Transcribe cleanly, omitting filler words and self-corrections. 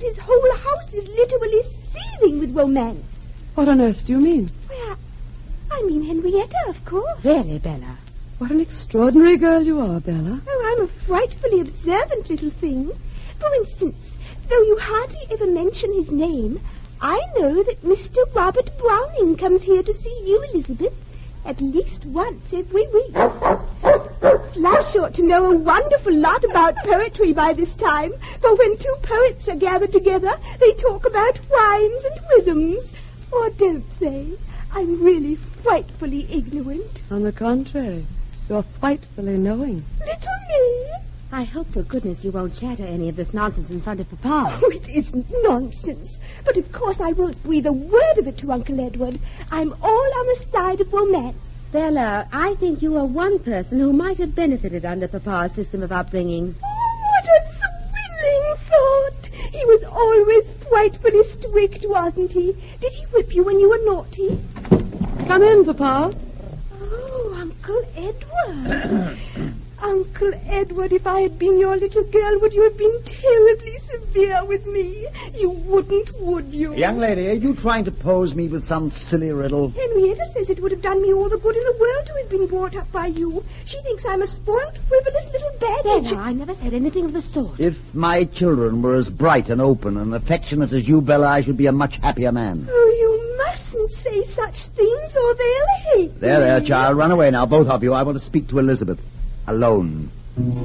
His whole house is literally seething with romance. What on earth do you mean? Well, I mean Henrietta, of course. Really, Bella? What an extraordinary girl you are, Bella. Oh, I'm a frightfully observant little thing. For instance, though you hardly ever mention his name, I know that Mr. Robert Browning comes here to see you, Elizabeth, at least once every week. Flash ought to know a wonderful lot about poetry by this time, for when two poets are gathered together, they talk about rhymes and rhythms. Or don't they? I'm really frightfully ignorant. On the contrary, you're frightfully knowing. Little me? I hope to goodness you won't chatter any of this nonsense in front of Papa. Oh, it isn't nonsense. But of course I won't breathe a word of it to Uncle Edward. I'm all on the side of romance. Bella, I think you are one person who might have benefited under Papa's system of upbringing. Oh, what a thrilling thought! He was always frightfully strict, wasn't he? Did he whip you when you were naughty? Come in, Papa. Oh, Uncle Edward. Uncle Edward, if I had been your little girl, would you have been terribly severe with me? You wouldn't, would you? Young lady, are you trying to pose me with some silly riddle? Henrietta says it would have done me all the good in the world to have been brought up by you. She thinks I'm a spoiled, frivolous little baggage. Bella, I never said anything of the sort. If my children were as bright and open and affectionate as you, Bella, I should be a much happier man. Oh, you mustn't say such things or they'll hate me. There, child, run away now, both of you. I want to speak to Elizabeth. Alone.